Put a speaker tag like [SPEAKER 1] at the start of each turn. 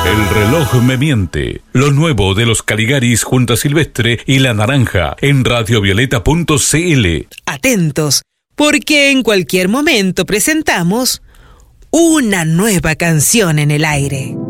[SPEAKER 1] El reloj me miente. Lo nuevo de los Caligaris junto a Silvestre y La Naranja en radiovioleta.cl.
[SPEAKER 2] Atentos, porque en cualquier momento presentamos una nueva canción en el aire.